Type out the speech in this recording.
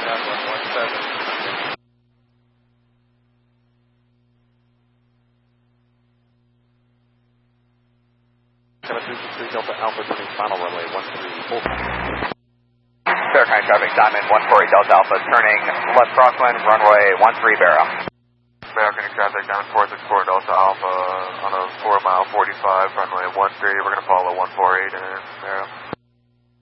Delta Alpha turning final runway 13 full. Fairchild traffic, Diamond 148 Delta Alpha turning left crosswind, runway 13 Barrow. Fairchild traffic, Diamond 464 Delta Alpha on a 4 mile 45, runway 13, we're going to follow 148 in Barrow.